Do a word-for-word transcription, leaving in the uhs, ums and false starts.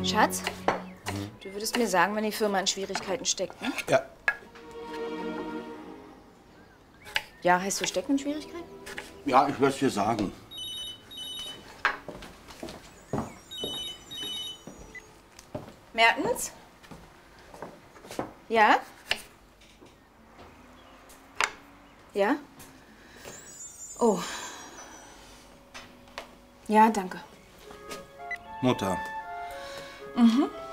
Schatz, du würdest mir sagen, wenn die Firma in Schwierigkeiten steckt, ne? Ja. Ja, heißt wir stecken in Schwierigkeiten? Ja, ich würde es dir sagen. Mertens? Ja? Ja? Oh. Ja, danke. Mutter. Mhm.